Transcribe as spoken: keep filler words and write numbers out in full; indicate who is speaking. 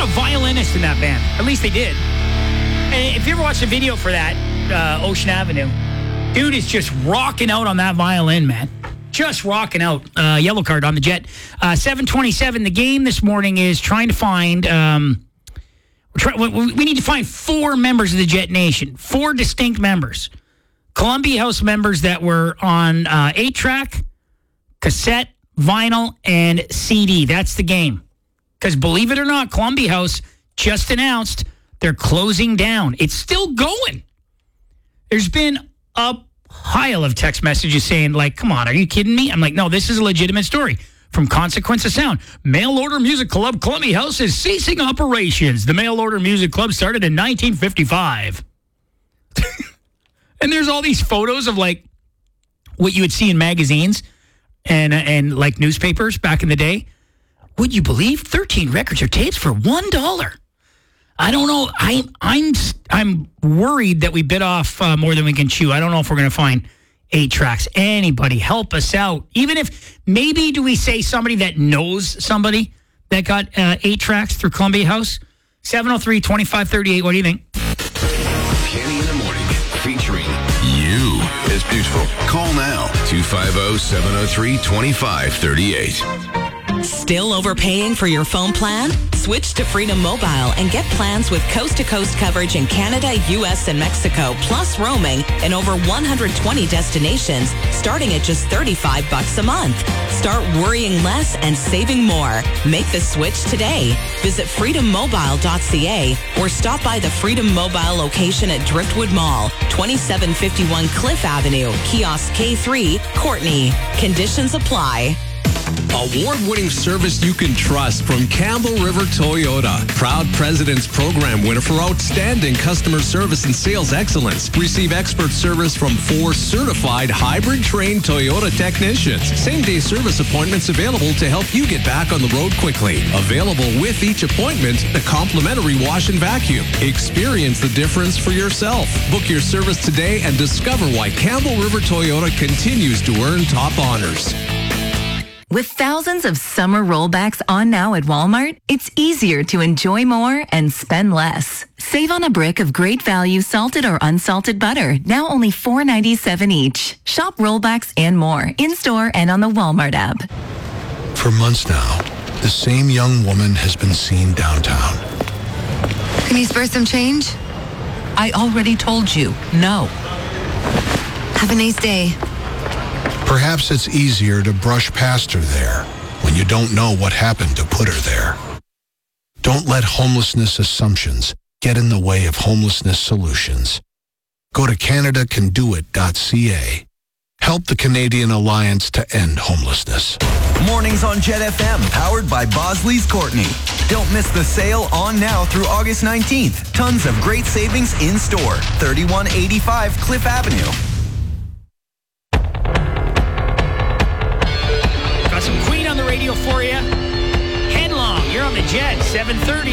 Speaker 1: violinist in that band. At least they did. And if you ever watch the video for that, uh, Ocean Avenue, dude is just rocking out on that violin, man. Just rocking out. Uh, yellow card on the Jet. Uh, seven twenty-seven. The game this morning is trying to find... Um, we're try, we, we need to find four members of the Jet Nation. Four distinct members. Columbia House members that were on uh, eight track, cassette, vinyl, and C D. That's the game. Because believe it or not, Columbia House just announced they're closing down. It's still going. There's been a pile of text messages saying, like, come on, are you kidding me? I'm like, no, this is a legitimate story. From Consequence of Sound. Mail Order Music Club Columbia House is ceasing operations. The Mail Order Music Club started in nineteen fifty-five. And there's all these photos of, like, what you would see in magazines and, uh, and like, newspapers back in the day. Would you believe thirteen records or tapes for one dollar? I don't know. I, I'm I'm worried that we bit off uh, more than we can chew. I don't know if we're going to find eight tracks. Anybody help us out. Even if, maybe do we say somebody that knows somebody that got uh, eight tracks through Columbia House? seven oh three, twenty-five thirty-eight. What do you think?
Speaker 2: Kenny in the Morning, featuring you. It's beautiful. Call now, two five zero, seven oh three, two five three eight.
Speaker 3: Still overpaying for your phone plan? Switch to Freedom Mobile and get plans with coast-to-coast coverage in Canada, U S, and Mexico, plus roaming in over one hundred twenty destinations, starting at just thirty-five bucks a month. Start worrying less and saving more. Make the switch today. Visit freedom mobile dot c a or stop by the Freedom Mobile location at Driftwood Mall, twenty-seven fifty-one Cliff Avenue, Kiosk K three, Courtney. Conditions apply.
Speaker 4: Award-winning service you can trust from Campbell River Toyota. Proud President's Program winner for outstanding customer service and sales excellence. Receive expert service from four certified hybrid-trained Toyota technicians. Same-day service appointments available to help you get back on the road quickly. Available with each appointment, the complimentary wash and vacuum. Experience the difference for yourself. Book your service today and discover why Campbell River Toyota continues to earn top honors.
Speaker 5: With thousands of summer rollbacks on now at Walmart, it's easier to enjoy more and spend less. Save on a brick of great value salted or unsalted butter, now only four ninety-seven each. Shop rollbacks and more in-store and on the Walmart app.
Speaker 6: For months now, the same young woman has been seen downtown.
Speaker 7: Can you spare some change?
Speaker 8: I already told you, no.
Speaker 7: Have a nice day.
Speaker 6: Perhaps it's easier to brush past her there when you don't know what happened to put her there. Don't let homelessness assumptions get in the way of homelessness solutions. Go to canada can do it dot c a. Help the Canadian Alliance to End Homelessness.
Speaker 9: Mornings on Jet F M, powered by Bosley's Courtney. Don't miss the sale on now through August nineteenth. Tons of great savings in store. thirty-one eighty-five Cliff Avenue.
Speaker 1: Got some Queen on the radio for you. Headlong, you're on the Jet, seven thirty.